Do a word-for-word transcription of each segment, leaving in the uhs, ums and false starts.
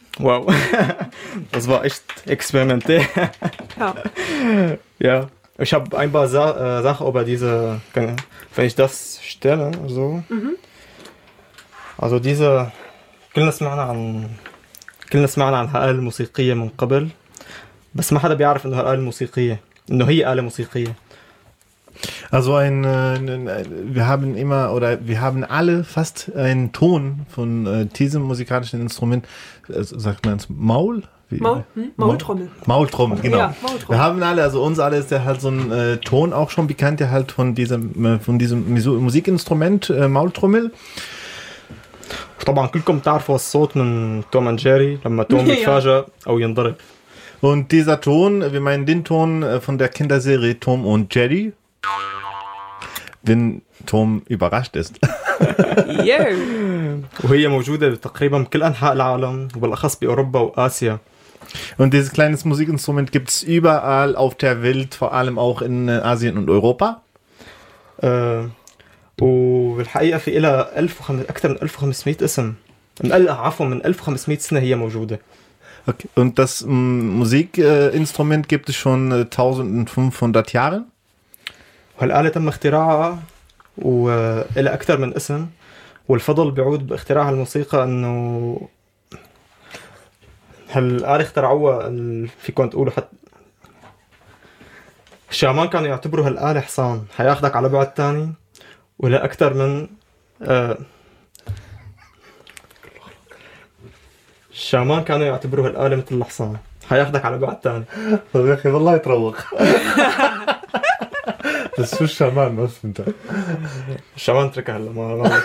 Wow. Das war echt experimentell. Ja. Ja. Ich habe ein paar Sa- äh, Sachen über diese, wenn ich das stelle, so. Mhm. Also diese, كلنا سمعنا عن كلنا سمعنا عن هالآلة الموسيقية من قبل بس ما حدا بيعرف إنه هالآلة الموسيقية إنه هي آلة موسيقية. Also ein, äh, wir haben immer oder wir haben alle fast einen Ton von äh, diesem musikalischen Instrument, äh, sagt man es Maul? Wie? Maul, hm? Maultrommel. Maultrommel, genau. Ja, Maultrommel. Wir haben alle, also uns alle ist der halt so ein äh, Ton auch schon bekannt, der halt von diesem, äh, von diesem Musikinstrument äh, Maultrommel. طبعا كلكم تعرفوا الصوت من توم اند جيري لما توم يتفاجأ أو ينضرب. Und dieser Ton, wir meinen den Ton äh, von der Kinderserie Tom und Jerry, wenn Tom überrascht ist. Yeah. وهي موجودة تقريبا بكل أنحاء العالم وبالأخص بأوروبا وآسيا. Und dieses kleine Musikinstrument gibt es überall auf der Welt, vor allem auch in äh, Asien und Europa. أه وبالحقيقة في إلها ألف وخم... أكثر من ألف وخمسمية اسم. من ال... عفوا من ألف وخمسمية سنة هي موجودة. Okay. Und das m, Musikinstrument gibt es schon äh, eintausendfünfhundert Jahre. وهالآلة تم اختراعها وإلها أكثر من اسم والفضل بيعود باختراع الموسيقى إنه هالآلة اخترعوها ال... فيكم تقولوا حتى الشامان كانوا يعتبروا هالآلة حصان حياخدك على بعد تاني ولا أكثر من آه الشامان كانوا يعتبروا هالآلة مثل الحصان حياخدك على بعد تاني. طب يا أخي والله يتروق. Das ist schon Schaman, was für ein Tag. الشامان تركها هلا ما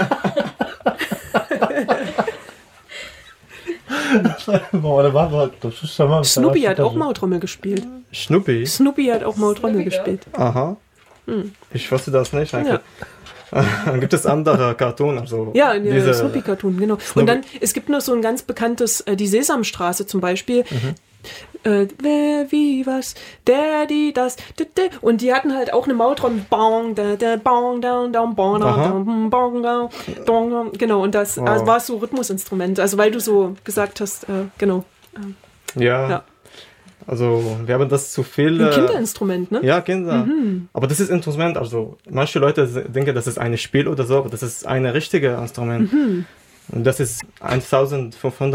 Snoopy hat auch Maultrommel gespielt. Snoopy? Snoopy hat auch Maultrommel gespielt. Aha. Hm. Ich wusste das nicht. Ja. Dann gibt es andere Cartoon, also ja, in der diese Snoopy-Cartoon, genau. Snoopy. Und dann, es gibt noch so ein ganz bekanntes, äh, die Sesamstraße zum Beispiel. Mhm. Äh, wer, wie, was, der, die, das, d, d. Und die hatten halt auch eine Maultrommel. Bong, da, da, bong, down, down, bong, down, bong, down, dong, genau. Und das wow. also war so Rhythmusinstrument. Also weil du so gesagt hast, äh, genau. Äh, ja. ja. Also, wir haben das zu viel... Ein Kinderinstrument, ne? Ja, Kinder. Mhm. Aber das ist Instrument, also manche Leute denken, das ist ein Spiel oder so, aber das ist ein richtiges Instrument. Mhm. Und das ist eintausendfünfhundert